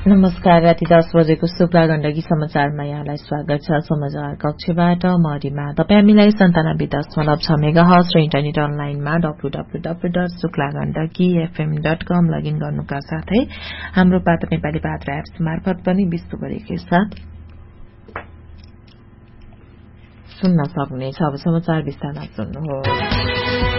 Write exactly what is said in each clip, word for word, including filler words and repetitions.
नमस्कार। राति दस बजेको शुक्ला गण्डकी समाचारमा यहाँलाई स्वागत छ। समाचार कक्षबाट म रिमा। तपाई हामीलाई सन्तानब्बे दशमलव छ मेगा हर्ज र इन्टरनेट अनलाइनमा W W W dot Shukla Gandaki FM dot com login गर्नुका साथै हाम्रो पात्र नेपाली पात्र एप्स मार्फत पनि विश्वभरिकै साथ सुन्न सक्नेछ। अब समाचार विस्तारमा सुन्नुहोस्।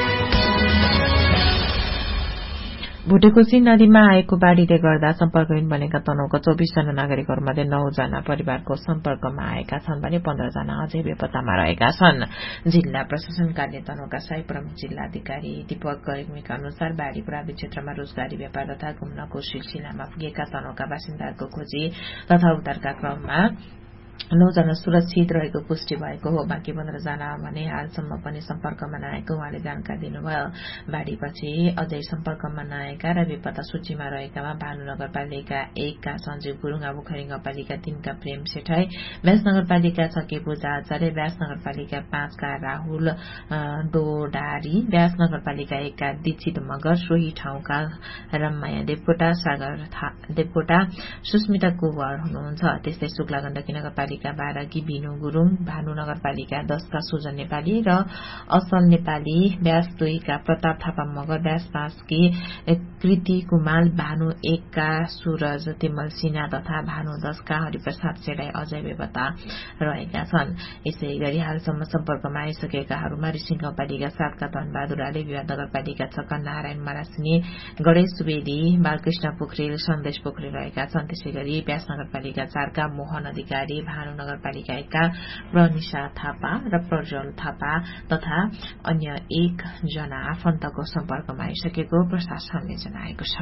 भुटेकोशी नदीमा आएको बाढ़ीले गर्दा सम्पर्कहीन बनेका तनहुका चौबिस जना नागरिकहरूमध्ये नौ जना परिवारको सम्पर्कमा आएका छन् भने पन्ध्र जना अझै बेपत्तामा रहेका छन्। जिल्ला प्रशासन कार्य तनहुका सहायक प्रमुख जिल्लाधिकारी दीपक गैगमीका अनुसार बाढ़ी प्रभावित क्षेत्रमा रोजगारी व्यापार तथा घुम्नको सिलसिलामा पुगेका तनहुका बासिन्दाहरूको खोजी तथा उद्धारका क्रममा नौ जना सुरक्षित रहेको पुष्टि भएको हो। बाँकी पन्ध्र जना भने हालसम्म पनि सम्पर्कमा नआएको उहाँले जानकारी दिनुभयो। बाढ़ीपछि अझै सम्पर्कमा नआएका र बेपत्ता सूचीमा रहेकामा भानु नगरपालिका एकका सञ्जीव गुरूङ, आबुखरी नगरपालिका तीनका प्रेम सेठाई, व्यास नगरपालिका छकी पूजा आचार्य, व्यास नगरपालिका पाँचका राहुल डोडारी, व्यास नगरपालिका एकका दीक्षित मगर, सोही ठाउँका रममाया देवकोटा, सागर देवकोटा, सुस्मिता कुवर हुनुहुन्छ। त्यस्तै शुक्ला गण्डकी नगरपालिका बाह्रकी बिनु गुरूङ, भानु नगरपालिका दशका सुजन नेपाली र असल नेपाली, व्यास दुईका प्रताप थापा मगर, व्यास पाँचकी कृति कुमाल, भानु एकका सूरज तिमल सिन्हा तथा भानु दशका हरिप्रसाद सेडाई अझै बेपत्ता रहेका छन्। यसै गरी हालसम्म सम्पर्कमा आइसकेकाहरूमा रिसिङ गाउँपालिका सातका धनबहादुर आले, विवाद नगरपालिका छका नारायण मरासिनी, गणेश सुवेदी, बालकृष्ण पोखरेल, सन्देश पोखरेल रहेका छन्। त्यसै गरी व्यास नगरपालिका चारका मोहन अधिकारी, भानु नगरपालिका एकका प्रनिशा थापा र प्रज्वल थापा तथा अन्य एक जना आफन्तको सम्पर्कमा आइसकेको प्रशासनले जनाएको छ।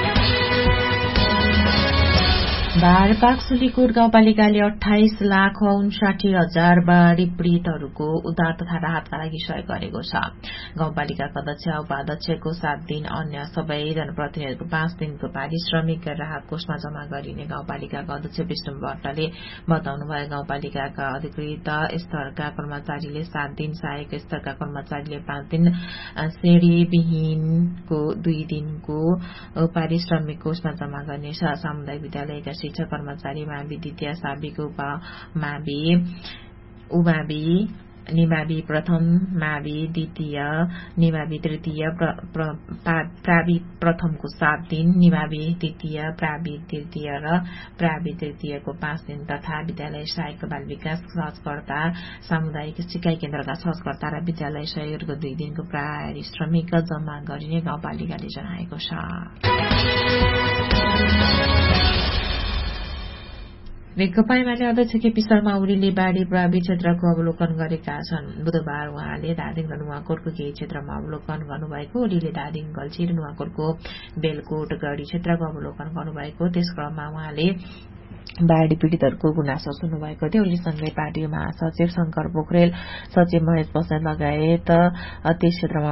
बारपाक सुलीकोट गाउँपालिकाले अठाइस लाख उन्साठी हजार बाढ़ी पीड़ितहरूको उद्धार तथा राहतका लागि सहयोग गरेको छ। गाउँपालिकाका अध्यक्ष उपाध्यक्षको सात दिन अन्य सबै जनप्रतिनिधिहरूको पाँच दिनको पारिश्रमिक राहत कोषमा जम्मा गरिने गाउँपालिकाका अध्यक्ष विष्णु भट्टले बताउनुभयो। गाउँपालिकाका अधिकृत स्तरका कर्मचारीले सात दिन, सहायक स्तरका कर्मचारीले पाँच दिन, श्रेणीविहीनको दुई दिनको पारिश्रमिक कोषमा जम्मा गर्नेछ। सामुदायिक विद्यालयका शिक्षक कर्मचारी मावि द्वितीय, साविको उपमावि, उमावि, निमावि प्रथम, मावि द्वितीय, निमावि तृतीय, प्रावि प्रथमको सात दिन, निमावि द्वितीय, प्रावि तृतीय र प्रावि तृतीयको पाँच दिन तथा विद्यालय सहायक बाल विकास सहजकर्ता, सामुदायिक सिकाइ केन्द्रका सहजकर्ता र विद्यालय सहयोगको दुई दिनको पारिश्रमिक जम्मा गरिने गाउँपालिकाले जनाएको छ। नेकपा एमाले अध्यक्ष केपी शर्मा ओलीले बाढ़ी प्रभावित क्षेत्रको अवलोकन गरेका छन्। बुधबार उहाँले धादिङ र नुवाकोटको केही क्षेत्रमा अवलोकन गर्नुभएको। ओलीले धादिङ, गल्छी र नुवाकोटको बेलकोट गढ़ी क्षेत्रको अवलोकन गर्नुभएको। त्यस क्रममा उहाँले बाढ़ी पीड़ितहरूको गुनासो सुन्नुभएको थियो। ओलीसँगै पार्टी महासचिव शंकर पोखरेल, सचिव महेश बस्नेत लगायत त्यस क्षेत्रमा